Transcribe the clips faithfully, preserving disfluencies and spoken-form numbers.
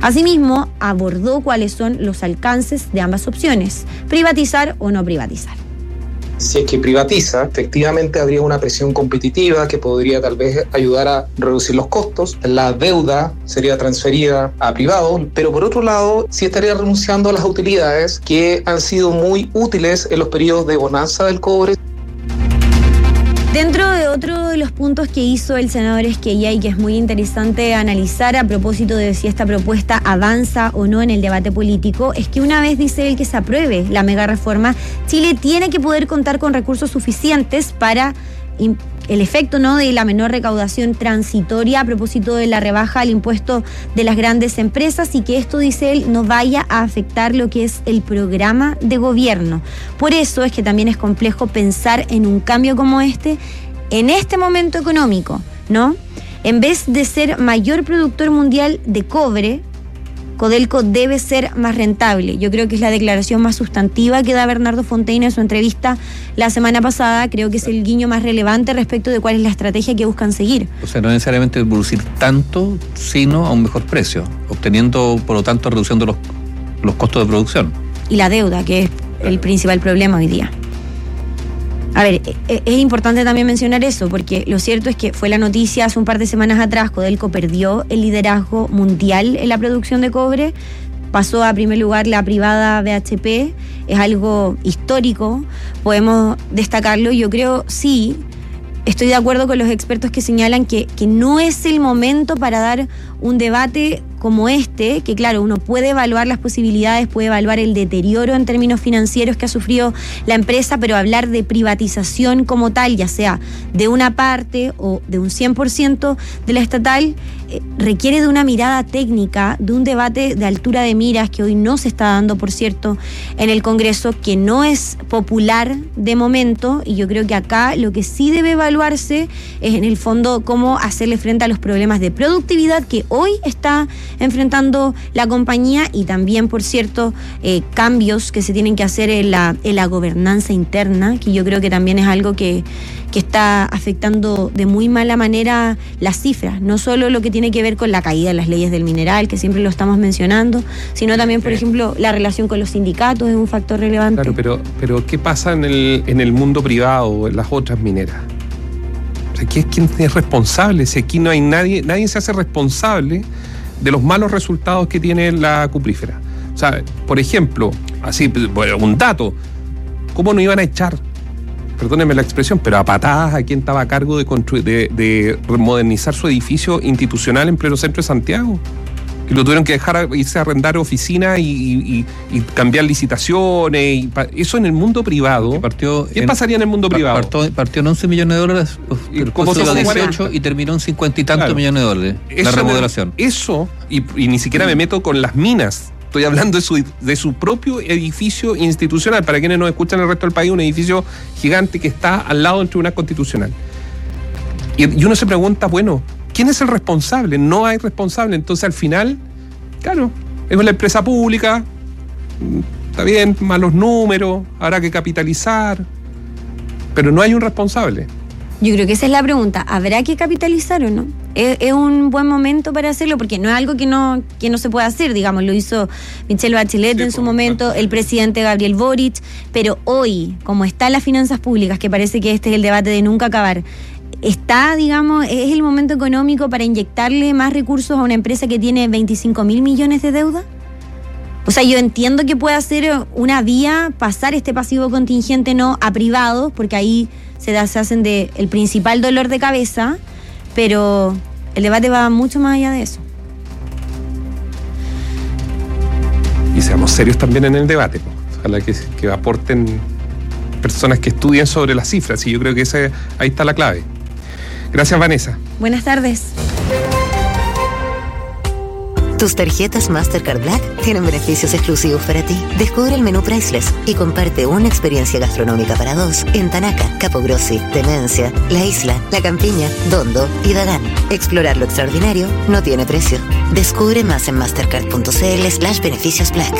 Asimismo, abordó cuáles son los alcances de ambas opciones, privatizar o no privatizar. Si es que privatiza, efectivamente habría una presión competitiva que podría tal vez ayudar a reducir los costos. La deuda sería transferida a privados, pero por otro lado, sí estaría renunciando a las utilidades que han sido muy útiles en los periodos de bonanza del cobre. Dentro de otro de los puntos que hizo el senador Esquella y que es muy interesante analizar a propósito de si esta propuesta avanza o no en el debate político, es que una vez dice él que se apruebe la mega reforma, Chile tiene que poder contar con recursos suficientes para el efecto, ¿no?, de la menor recaudación transitoria a propósito de la rebaja al impuesto de las grandes empresas y que esto, dice él, no vaya a afectar lo que es el programa de gobierno. Por eso es que también es complejo pensar en un cambio como este en este momento económico, ¿no? En vez de ser mayor productor mundial de cobre, Codelco debe ser más rentable. Yo creo que es la declaración más sustantiva que da Bernardo Fontaine en su entrevista la semana pasada. Creo que es el guiño más relevante respecto de cuál es la estrategia que buscan seguir. O sea, no necesariamente producir tanto, sino a un mejor precio, obteniendo, por lo tanto, reduciendo los, los costos de producción. Y la deuda, que es el principal problema hoy día. A ver, es importante también mencionar eso, porque lo cierto es que fue la noticia hace un par de semanas atrás, Codelco perdió el liderazgo mundial en la producción de cobre, pasó a primer lugar la privada B H P, es algo histórico, podemos destacarlo. Yo creo, sí, estoy de acuerdo con los expertos que señalan que, que no es el momento para dar un debate como este, que claro, uno puede evaluar las posibilidades, puede evaluar el deterioro en términos financieros que ha sufrido la empresa, pero hablar de privatización como tal, ya sea de una parte o de un cien por ciento de la estatal, eh, requiere de una mirada técnica, de un debate de altura de miras que hoy no se está dando, por cierto, en el Congreso, que no es popular de momento, y yo creo que acá lo que sí debe evaluarse es en el fondo cómo hacerle frente a los problemas de productividad que hoy está enfrentando la compañía y también, por cierto, eh, cambios que se tienen que hacer en la, en la gobernanza interna, que yo creo que también es algo que, que está afectando de muy mala manera las cifras, no solo lo que tiene que ver con la caída de las leyes del mineral, que siempre lo estamos mencionando, sino también, por sí. ejemplo, la relación con los sindicatos es un factor relevante. Claro, pero, pero ¿qué pasa en el, en el mundo privado, en las otras mineras? O sea, ¿quién, quién es responsable? Si aquí no hay nadie, nadie se hace responsable de los malos resultados que tiene la cuprífera. O sea, por ejemplo, así, bueno, un dato, ¿cómo no iban a echar, perdónenme la expresión, pero a patadas a quien estaba a cargo de, construir, de, de modernizar su edificio institucional en pleno centro de Santiago? Que lo tuvieron que dejar a, irse a arrendar oficinas y, y, y cambiar licitaciones. Y pa, eso en el mundo privado. Partió ¿Qué en, pasaría en el mundo privado? Partió, partió en once millones de dólares, y como dieciocho y terminó en cincuenta y tantos claro. millones de dólares. Eso, la remodelación. Eso, y, y ni siquiera me meto con las minas. Estoy hablando de su, de su propio edificio institucional. Para quienes nos escuchan en el resto del país, un edificio gigante que está al lado del Tribunal Constitucional. Y, y uno se pregunta, bueno, ¿quién es el responsable? No hay responsable. Entonces, al final, claro, es una empresa pública, está bien, malos números, habrá que capitalizar, pero no hay un responsable. Yo creo que esa es la pregunta. ¿Habrá que capitalizar o no? Es, es un buen momento para hacerlo, porque no es algo que no, que no se pueda hacer, digamos, lo hizo Michelle Bachelet sí, en su por, momento, por... el presidente Gabriel Boric, pero hoy, como están las finanzas públicas, que parece que este es el debate de nunca acabar, está, digamos, es el momento económico para inyectarle más recursos a una empresa que tiene veinticinco mil millones de deuda. O sea, yo entiendo que puede ser una vía pasar este pasivo contingente no a privados, porque ahí se, da, se hacen de el principal dolor de cabeza, pero el debate va mucho más allá de eso. Y seamos serios también en el debate, ojalá que, que aporten personas que estudien sobre las cifras, y yo creo que ese, ahí está la clave. Gracias, Vanessa. Buenas tardes. Tus tarjetas Mastercard Black tienen beneficios exclusivos para ti. Descubre el menú Priceless y comparte una experiencia gastronómica para dos en Tanaca, Capogrossi, Demencia, La Isla, La Campiña, Dondo y Dagán. Explorar lo extraordinario no tiene precio. Descubre más en mastercard.cl slash beneficios black.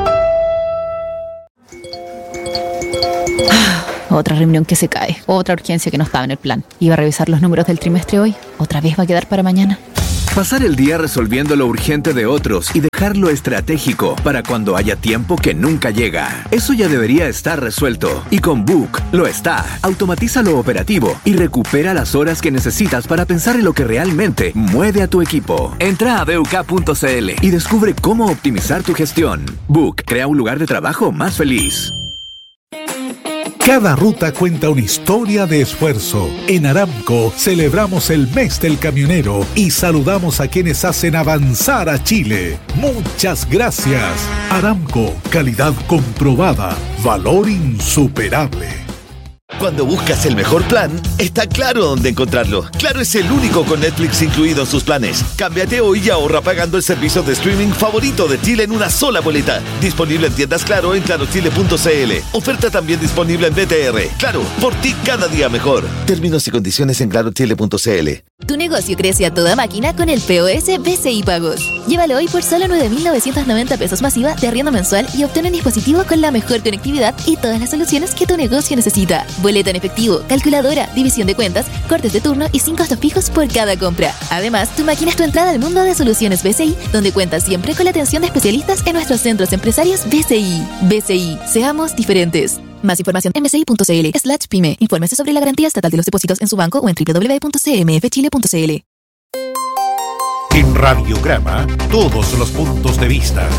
Otra reunión que se cae, otra urgencia que no estaba en el plan. Iba a revisar los números del trimestre hoy, otra vez va a quedar para mañana. Pasar el día resolviendo lo urgente de otros y dejar lo estratégico para cuando haya tiempo que nunca llega. Eso ya debería estar resuelto. Y con Book lo está. Automatiza lo operativo y recupera las horas que necesitas para pensar en lo que realmente mueve a tu equipo. Entra a b u k punto c l y descubre cómo optimizar tu gestión. Book crea un lugar de trabajo más feliz. Cada ruta cuenta una historia de esfuerzo. En Aramco celebramos el mes del camionero y saludamos a quienes hacen avanzar a Chile. Muchas gracias. Aramco, calidad comprobada, valor insuperable. Cuando buscas el mejor plan, está Claro dónde encontrarlo. Claro es el único con Netflix incluido en sus planes. Cámbiate hoy y ahorra pagando el servicio de streaming favorito de Chile en una sola boleta. Disponible en tiendas Claro en claro chile punto c l. Oferta también disponible en B T R. Claro, por ti cada día mejor. Términos y condiciones en claro chile punto c l. Tu negocio crece a toda máquina con el P O S B C I Pagos. Llévalo hoy por solo nueve mil novecientos noventa pesos masiva de arriendo mensual y obtén un dispositivo con la mejor conectividad y todas las soluciones que tu negocio necesita. Boleta en efectivo, calculadora, división de cuentas, cortes de turno y sin costos fijos por cada compra. Además, tu máquina es tu entrada al mundo de soluciones B C I, donde cuentas siempre con la atención de especialistas en nuestros centros empresarios B C I. B C I, seamos diferentes. Más información en bci punto c l slash pyme. Infórmese sobre la garantía estatal de los depósitos en su banco o en doble u doble u doble u punto c m f chile punto c l. En Radiograma, todos los puntos de vista.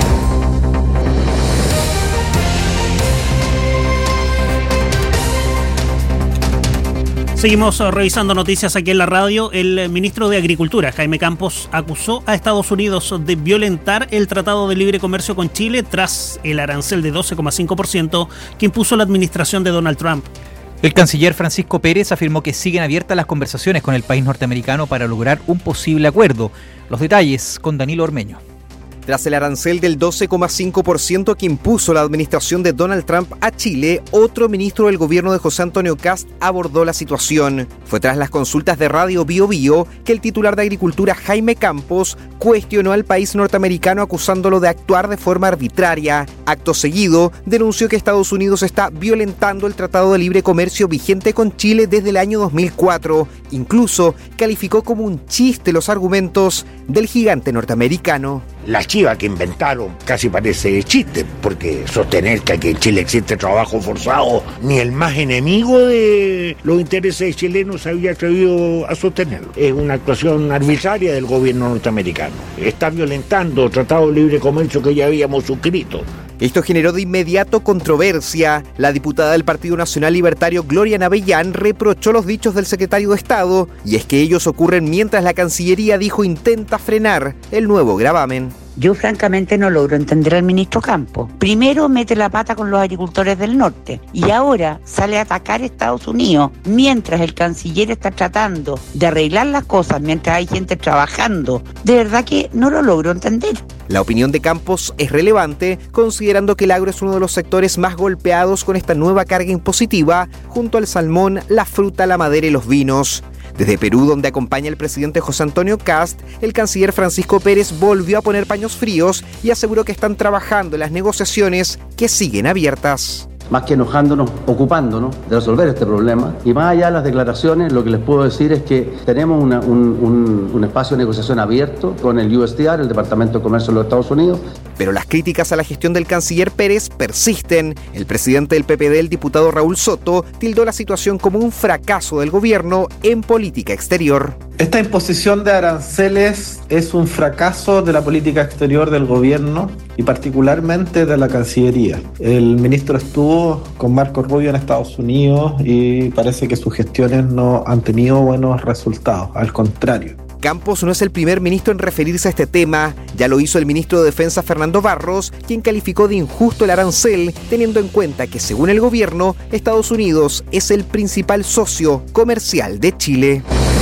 Seguimos revisando noticias aquí en la radio. El ministro de Agricultura, Jaime Campos, acusó a Estados Unidos de violentar el Tratado de Libre Comercio con Chile tras el arancel de doce coma cinco por ciento que impuso la administración de Donald Trump. El canciller Francisco Pérez afirmó que siguen abiertas las conversaciones con el país norteamericano para lograr un posible acuerdo. Los detalles con Danilo Ormeño. Tras el arancel del doce coma cinco por ciento que impuso la administración de Donald Trump a Chile, otro ministro del gobierno de José Antonio Kast abordó la situación. Fue tras las consultas de Radio Bio Bio que el titular de Agricultura, Jaime Campos, cuestionó al país norteamericano acusándolo de actuar de forma arbitraria. Acto seguido, denunció que Estados Unidos está violentando el Tratado de Libre Comercio vigente con Chile desde el año dos mil cuatro. Incluso calificó como un chiste los argumentos del gigante norteamericano. La chiva que inventaron casi parece chiste, porque sostener que aquí en Chile existe trabajo forzado, ni el más enemigo de los intereses chilenos se había atrevido a sostenerlo. Es una actuación arbitraria del gobierno norteamericano. Está violentando el Tratado de Libre Comercio que ya habíamos suscrito. Esto generó de inmediato controversia. La diputada del Partido Nacional Libertario, Gloria Navellán, reprochó los dichos del secretario de Estado, y es que ellos ocurren mientras la Cancillería dijo intenta frenar el nuevo gravamen. Yo francamente no logro entender al ministro Campos. Primero mete la pata con los agricultores del norte y ahora sale a atacar a Estados Unidos mientras el canciller está tratando de arreglar las cosas, mientras hay gente trabajando. De verdad que no lo logro entender. La opinión de Campos es relevante, considerando que el agro es uno de los sectores más golpeados con esta nueva carga impositiva, junto al salmón, la fruta, la madera y los vinos. Desde Perú, donde acompaña el presidente José Antonio Kast, el canciller Francisco Pérez volvió a poner paños fríos y aseguró que están trabajando en las negociaciones que siguen abiertas. Más que enojándonos, ocupándonos de resolver este problema. Y más allá de las declaraciones, lo que les puedo decir es que tenemos una, un, un, un espacio de negociación abierto con el U S D A R, el Departamento de Comercio de los Estados Unidos. Pero las críticas a la gestión del canciller Pérez persisten. El presidente del P P D, el diputado Raúl Soto, tildó la situación como un fracaso del gobierno en política exterior. Esta imposición de aranceles es un fracaso de la política exterior del gobierno y particularmente de la Cancillería. El ministro estuvo con Marco Rubio en Estados Unidos y parece que sus gestiones no han tenido buenos resultados, al contrario. Campos no es el primer ministro en referirse a este tema. Ya lo hizo el ministro de Defensa Fernando Barros, quien calificó de injusto el arancel, teniendo en cuenta que, según el gobierno, Estados Unidos es el principal socio comercial de Chile.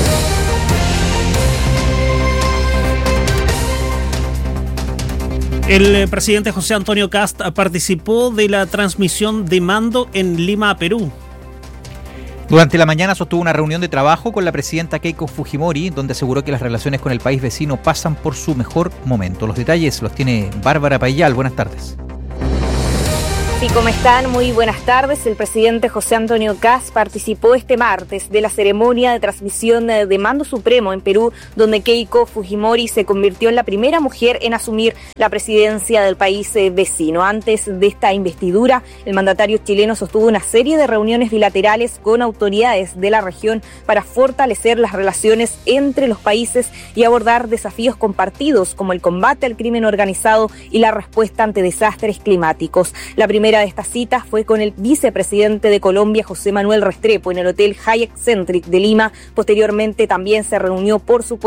El presidente José Antonio Kast participó de la transmisión de mando en Lima, Perú. Durante la mañana sostuvo una reunión de trabajo con la presidenta Keiko Fujimori, donde aseguró que las relaciones con el país vecino pasan por su mejor momento. Los detalles los tiene Bárbara Payal. Buenas tardes. Sofi, ¿cómo están? Muy buenas tardes. El presidente José Antonio Kast participó este martes de la ceremonia de transmisión de mando supremo en Perú, donde Keiko Fujimori se convirtió en la primera mujer en asumir la presidencia del país vecino. Antes de esta investidura, el mandatario chileno sostuvo una serie de reuniones bilaterales con autoridades de la región para fortalecer las relaciones entre los países y abordar desafíos compartidos como el combate al crimen organizado y la respuesta ante desastres climáticos. La primera de estas citas fue con el vicepresidente de Colombia, José Manuel Restrepo, en el Hotel Hyatt Centric de Lima. Posteriormente también se reunió, por supuesto,